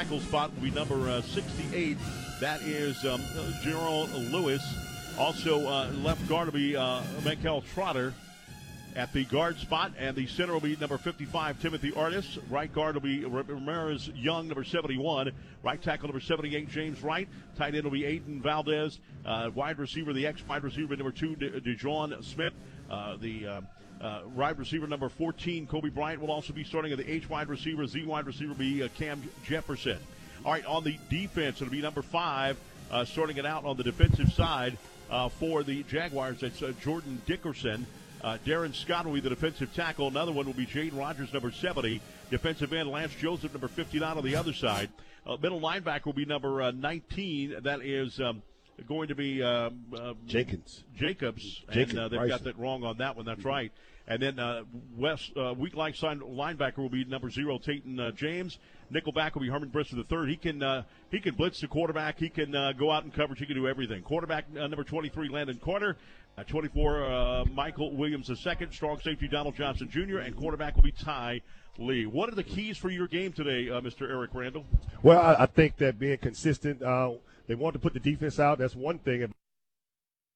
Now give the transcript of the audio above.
tackle spot will be number 68. That is Gerald Lewis. Also, left guard will be Michael Trotter at the guard spot, and the center will be number 55, Timothy Artis. Right guard will be Ramirez Young, number 71. Right tackle, number 78, James Wright. Tight end will be Aiden Valdez. Wide receiver, the ex-wide receiver, number 2, DeJuan Smith. The wide receiver, number 14, Kobe Bryant, will also be starting. At the H wide receiver, Z wide receiver will be Cam Jefferson. All right, on the defense, it'll be number 5, starting it out on the defensive side for the Jaguars. That's Jordan Dickerson. Darren Scott will be the defensive tackle. Another one will be Jaden Rogers, number 70. Defensive end, Lance Joseph, number 59 on the other side. Middle linebacker will be number 19. That is going to be Jacobs. And they've got that wrong on that one. That's right. And then weak line linebacker will be number 0, Tayton James. Nickelback will be Herman Brister III. He can blitz the quarterback. He can go out in coverage. He can do everything. Quarterback number 23, Landon Carter. 24, Michael Williams II. Strong safety, Donald Johnson Jr. And quarterback will be Ty Lee. What are the keys for your game today, Mr. Eric Randall? Well, I think that being consistent, they want to put the defense out. That's one thing.